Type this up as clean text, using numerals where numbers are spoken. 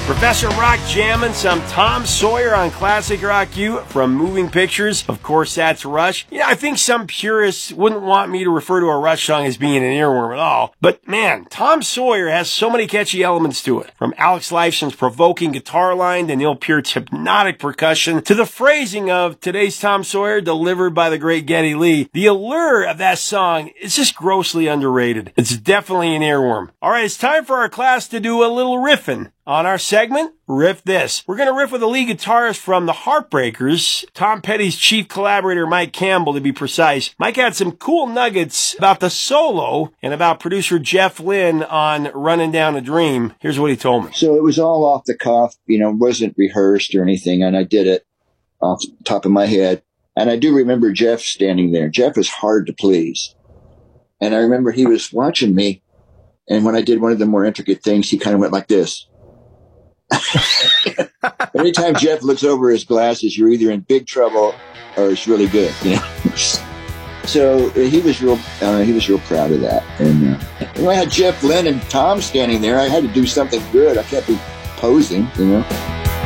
Professor Rock jamming some Tom Sawyer on Classic Rock U from Moving Pictures. Of course, that's Rush. I think some purists wouldn't want me to refer to a Rush song as being an earworm at all. But man, Tom Sawyer has so many catchy elements to it. From Alex Lifeson's provoking guitar line to Neil Peart's hypnotic percussion to the phrasing of today's Tom Sawyer delivered by the great Geddy Lee. The allure of that song is just grossly underrated. It's definitely an earworm. All right, it's time for our class to do a little riffing. On our segment, Riff This. We're going to riff with the lead guitarist from the Heartbreakers, Tom Petty's chief collaborator, Mike Campbell, to be precise. Mike had some cool nuggets about the solo and about producer Jeff Lynne on Running Down a Dream. Here's what he told me. So it was all off the cuff, wasn't rehearsed or anything, and I did it off the top of my head. And I do remember Jeff standing there. Jeff is hard to please. And I remember he was watching me, and when I did one of the more intricate things, he kind of went like this. Anytime Jeff looks over his glasses, you're either in big trouble or it's really good, So he was real proud of that. And when I had Jeff Lynne and Tom standing there, I had to do something good. I can't be posing,